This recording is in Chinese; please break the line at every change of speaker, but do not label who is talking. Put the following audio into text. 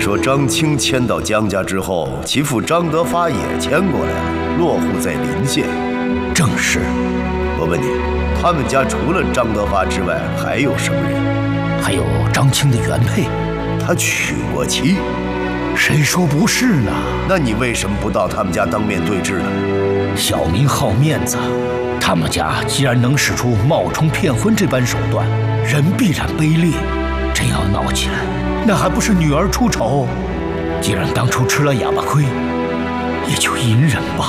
说张青迁到江家之后，其父张德发也迁过来了，落户在临县。
正是。
我问你，他们家除了张德发之外，还有什么人？
还有张青的原配，
他娶过妻。
谁说不是呢？
那你为什么不到他们家当面对质呢？
小民好面子，他们家既然能使出冒充骗婚这般手段，人必然卑劣。真要闹起来，那还不是女儿出丑？既然当初吃了哑巴亏，也就隐忍吧。